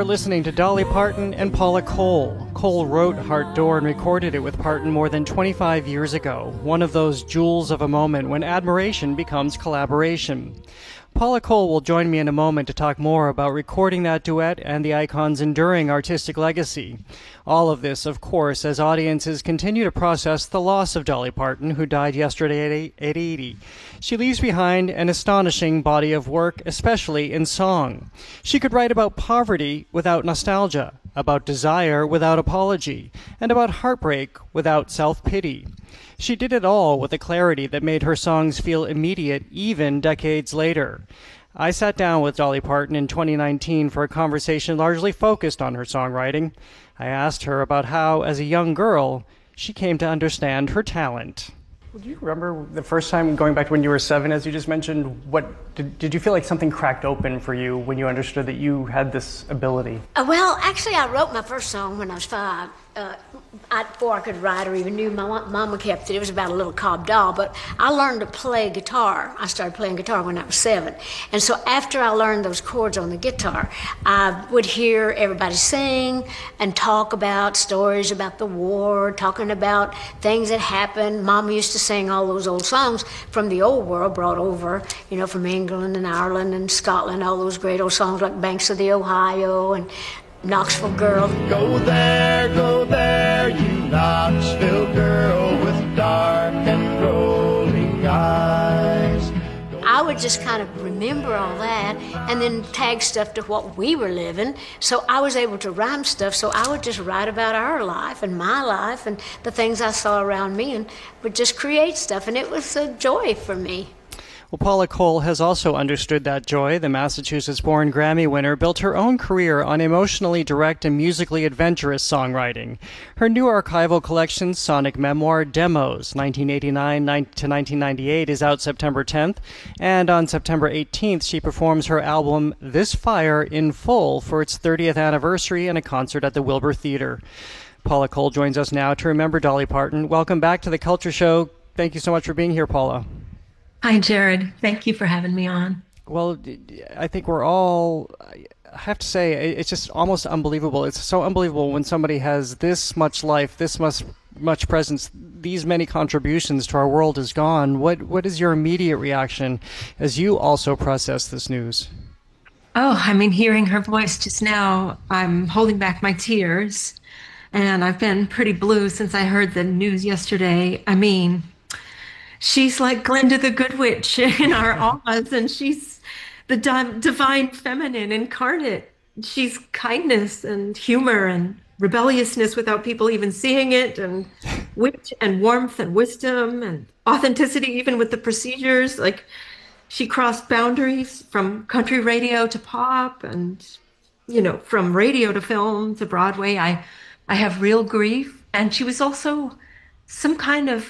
You're listening to Dolly Parton and Paula Cole. Cole wrote Heart Door and recorded it with Parton more than 25 years ago, one of those jewels of a moment when admiration becomes collaboration. Paula Cole will join me in a moment to talk more about recording that duet and the icon's enduring artistic legacy. All of this, of course, as audiences continue to process the loss of Dolly Parton, who died yesterday at 80. She leaves behind an astonishing body of work, especially in song. She could write about poverty without nostalgia, about desire without apology, and about heartbreak without self-pity. She did it all with a clarity that made her songs feel immediate even decades later. I sat down with Dolly Parton in 2019 for a conversation largely focused on her songwriting. I asked her about how, as a young girl, she came to understand her talent. Do you remember the first time, going back to when you were 7, as you just mentioned, did you feel like something cracked open for you when you understood that you had this ability? Well, actually, I wrote my first song when I was 5. Before I could write or even knew, my mama kept it. It was about a little cob doll, but I learned to play guitar. I started playing guitar when I was 7. And so after I learned those chords on the guitar, I would hear everybody sing and talk about stories about the war, talking about things that happened. Mama used to sing all those old songs from the old world brought over, from England and Ireland and Scotland, all those great old songs like Banks of the Ohio and Knoxville Girl. Go there, you Knoxville girl with dark and rolling eyes. I would just kind of remember all that and then tag stuff to what we were living. So I was able to rhyme stuff, so I would just write about our life and my life and the things I saw around me and would just create stuff, and it was a joy for me. Well, Paula Cole has also understood that joy. The Massachusetts-born Grammy winner built her own career on emotionally direct and musically adventurous songwriting. Her new archival collection, Sonic Memoir Demos, 1989 to 1998, is out September 10th, and on September 18th, she performs her album This Fire in full for its 30th anniversary in a concert at the Wilbur Theater. Paula Cole joins us now to remember Dolly Parton. Welcome back to The Culture Show. Thank you so much for being here, Paula. Hi, Jared. Thank you for having me on. Well, I think we're all, I have to say, it's just almost unbelievable. It's so unbelievable when somebody has this much life, this much presence, these many contributions to our world is gone. What is your immediate reaction as you also process this news? Oh, I mean, hearing her voice just now, I'm holding back my tears. And I've been pretty blue since I heard the news yesterday. I mean, she's like Glinda the Good Witch in our Oz, and she's the divine feminine incarnate. She's kindness and humor and rebelliousness without people even seeing it, and wit and warmth and wisdom and authenticity, even with the procedures. Like, she crossed boundaries from country radio to pop and, from radio to film to Broadway. I have real grief. And she was also some kind of,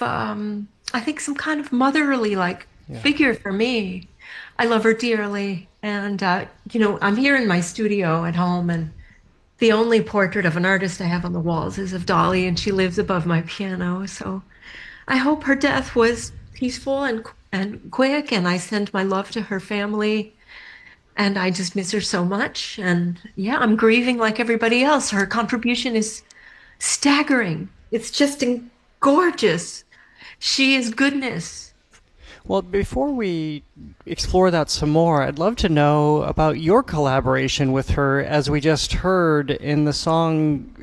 I think some kind of motherly figure for me. I love her dearly. And, I'm here in my studio at home, and the only portrait of an artist I have on the walls is of Dolly, and she lives above my piano. So I hope her death was peaceful and quick, and I send my love to her family. And I just miss her so much. And yeah, I'm grieving like everybody else. Her contribution is staggering. It's just gorgeous. She is goodness. Well, before we explore that some more, I'd love to know about your collaboration with her, as we just heard in the song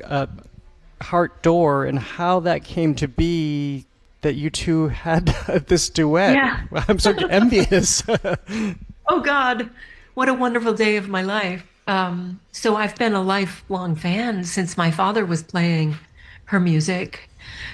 Heart Door, and how that came to be that you two had this duet. Yeah. I'm so envious. Oh, God. What a wonderful day of my life. So I've been a lifelong fan since my father was playing her music.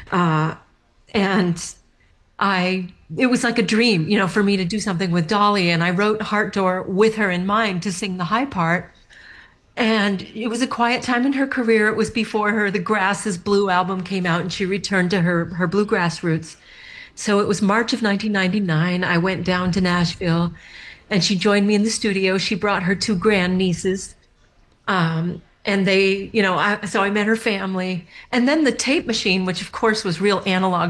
And it was like a dream, for me to do something with Dolly. And I wrote Heart Door with her in mind to sing the high part. And it was a quiet time in her career. It was before her The Grass is Blue album came out, and she returned to her bluegrass roots. So it was March of 1999. I went down to Nashville, and she joined me in the studio. She brought her 2 grandnieces. And they, so I met her family. And then the tape machine, which of course was real analog